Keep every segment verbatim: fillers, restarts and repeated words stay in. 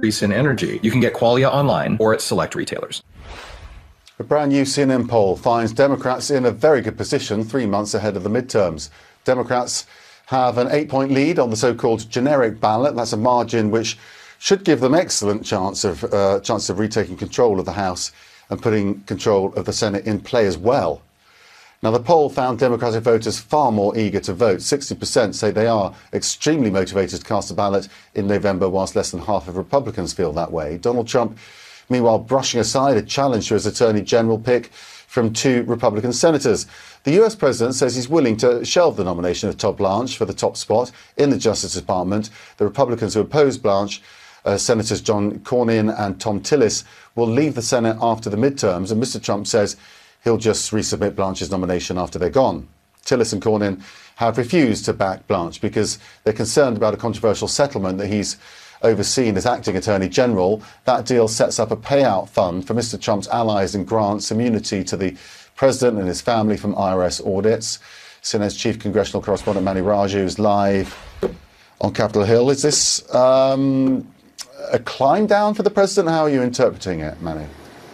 increase in energy. You can get Qualia online or at select retailers. A brand new C N N poll finds Democrats in a very good position three months ahead of the midterms. Democrats have an eight-point lead on the so-called generic ballot. That's a margin which should give them excellent chance of uh, chance of retaking control of the House and putting control of the Senate in play as well. Now, the poll found Democratic voters far more eager to vote. sixty percent say they are extremely motivated to cast a ballot in November, whilst less than half of Republicans feel that way. Donald Trump, meanwhile, brushing aside a challenge to his Attorney General pick from two Republican senators. The U S president says he's willing to shelve the nomination of Todd Blanche for the top spot in the Justice Department. The Republicans who oppose Blanche, uh, Senators John Cornyn and Tom Tillis, will leave the Senate after the midterms, and Mister Trump says he'll just resubmit Blanche's nomination after they're gone. Tillis and Cornyn have refused to back Blanche because they're concerned about a controversial settlement that he's overseen as acting Attorney General. That deal sets up a payout fund for Mister Trump's allies and grants immunity to the president and his family from I R S audits. C N N's chief congressional correspondent Manu Raju is live on Capitol Hill. Is this um, a climb down for the president? How are you interpreting it, Manu?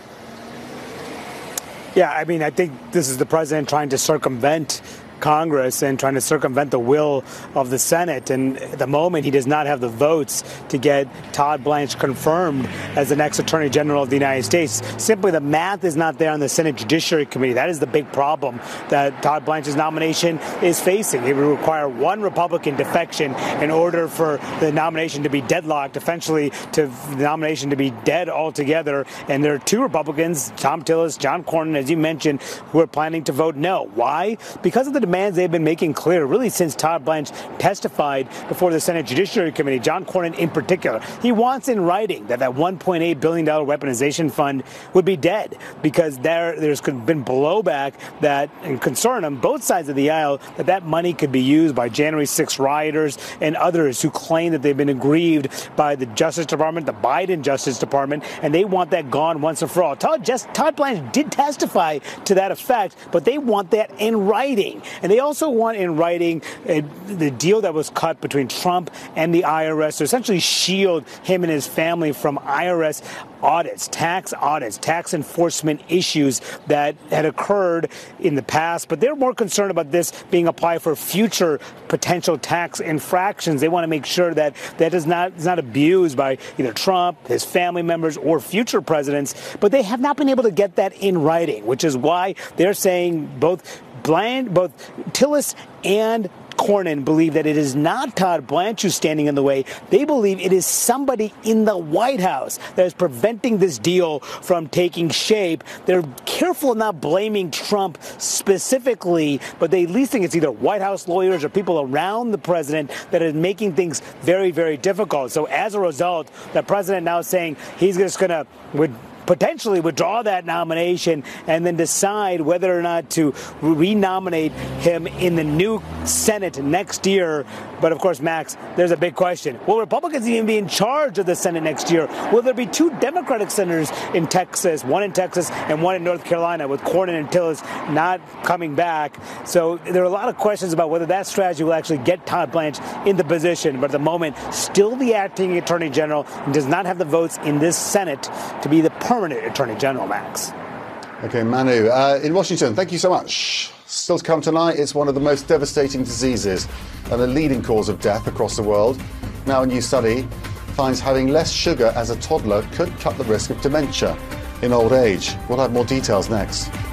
Yeah, I mean, I think this is the president trying to circumvent Congress and trying to circumvent the will of the Senate. And at the moment, he does not have the votes to get Todd Blanche confirmed as the next Attorney General of the United States. Simply, the math is not there on the Senate Judiciary Committee. That is the big problem that Todd Blanche's nomination is facing. It would require one Republican defection in order for the nomination to be deadlocked, essentially to the nomination to be dead altogether. And there are two Republicans, Tom Tillis, John Cornyn, as you mentioned, who are planning to vote no. Why? Because of the demands they've been making clear, really since Todd Blanche testified before the Senate Judiciary Committee, John Cornyn in particular. He wants in writing that that one point eight billion dollars weaponization fund would be dead because there, there's been blowback that and concern on both sides of the aisle that that money could be used by January sixth rioters and others who claim that they've been aggrieved by the Justice Department, the Biden Justice Department, and they want that gone once and for all. Todd, just, Todd Blanche did testify to that effect, but they want that in writing. And they also want in writing uh, the deal that was cut between Trump and the I R S to essentially shield him and his family from I R S audits, tax audits, tax enforcement issues that had occurred in the past. But they're more concerned about this being applied for future potential tax infractions. They want to make sure that that is not, is not abused by either Trump, his family members, or future presidents. But they have not been able to get that in writing, which is why they're saying both Bland, both Tillis and Cornyn believe that it is not Todd Blanche who's standing in the way. They believe it is somebody in the White House that is preventing this deal from taking shape. They're careful not blaming Trump specifically, but they at least think it's either White House lawyers or people around the president that are making things very, very difficult. So as a result, the president now saying he's just going to would. potentially withdraw that nomination and then decide whether or not to renominate him in the new Senate next year. But of course, Max, there's a big question. Will Republicans even be in charge of the Senate next year? Will there be two Democratic senators in Texas, one in Texas and one in North Carolina, with Cornyn and Tillis not coming back? So there are a lot of questions about whether that strategy will actually get Todd Blanche in the position. But at the moment, still the acting Attorney General and does not have the votes in this Senate to be the permanent Attorney General, Max. Okay, Manu, uh, in Washington, thank you so much. Still to come tonight, it's one of the most devastating diseases and a leading cause of death across the world. Now, a new study finds having less sugar as a toddler could cut the risk of dementia in old age. We'll have more details next.